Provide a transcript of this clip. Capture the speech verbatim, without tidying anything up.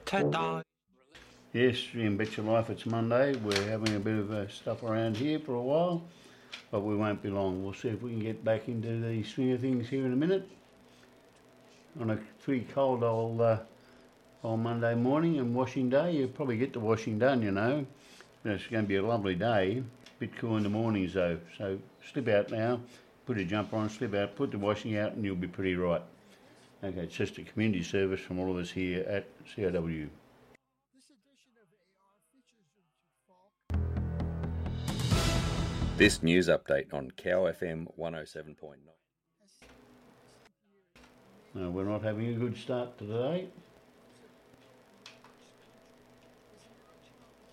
Saturday. Yes, in Bet Your Life, it's Monday. We're having a bit of uh, stuff around here for a while, but we won't be long. We'll see if we can get back into the swing of things here in a minute. On a pretty cold old, uh, old Monday morning and washing day, you'll probably get the washing done, you know. It's going to be a lovely day. A bit cool in the mornings though, so slip out now, put a jumper on, slip out, put the washing out, and you'll be pretty right. Okay, it's just a community service from all of us here at C O W. This news update on Cow F M one oh seven point nine. No, we're not having a good start to today.